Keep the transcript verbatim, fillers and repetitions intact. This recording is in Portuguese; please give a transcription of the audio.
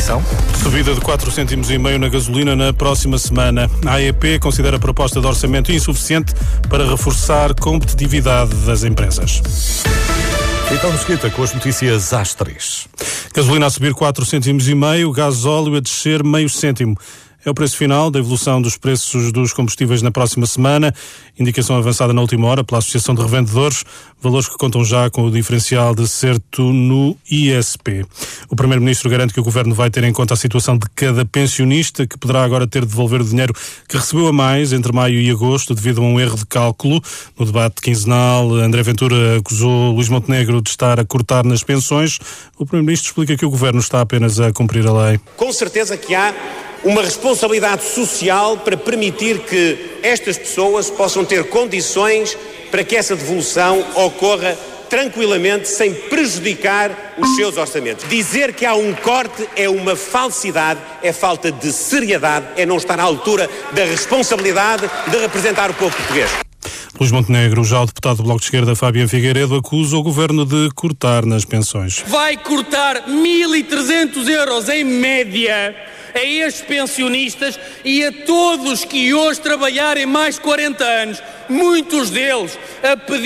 edição. Subida de quatro cêntimos e meio na gasolina na próxima semana. A A E P considera a proposta de orçamento insuficiente para reforçar a competitividade das empresas. Então, Mesquita, com as notícias às três. Gasolina a subir quatro cêntimos e meio, gasóleo a descer meio cêntimo. É o preço final da evolução dos preços dos combustíveis na próxima semana. Indicação avançada na última hora pela Associação de Revendedores. Valores que contam já com o diferencial de certo no I S P. O Primeiro-Ministro garante que o Governo vai ter em conta a situação de cada pensionista, que poderá agora ter de devolver o dinheiro que recebeu a mais entre maio e agosto devido a um erro de cálculo. No debate quinzenal, André Ventura acusou Luís Montenegro de estar a cortar nas pensões. O Primeiro-Ministro explica que o Governo está apenas a cumprir a lei. Com certeza que há uma responsabilidade social para permitir que estas pessoas possam ter condições para que essa devolução ocorra tranquilamente, sem prejudicar os seus orçamentos. Dizer que há um corte é uma falsidade, é falta de seriedade, é não estar à altura da responsabilidade de representar o povo português. Luís Montenegro, já o deputado do Bloco de Esquerda, Fabiano Figueiredo, acusa o Governo de cortar nas pensões. Vai cortar mil e trezentos euros em média a estes pensionistas e a todos que hoje trabalharem mais de quarenta anos, muitos deles a pedir